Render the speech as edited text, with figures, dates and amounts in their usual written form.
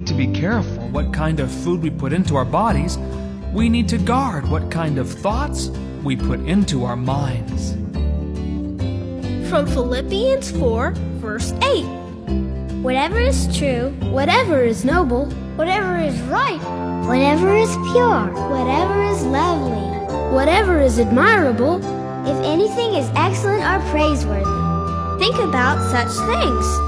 to be careful what kind of food we put into our bodies. We need to guard what kind of thoughts we put into our minds. From Philippians 4, verse 8. Whatever is true, Whatever is noble, whatever is right, whatever is pure, whatever is lovely, whatever is admirable, if anything is excellent or praiseworthy, think about such things.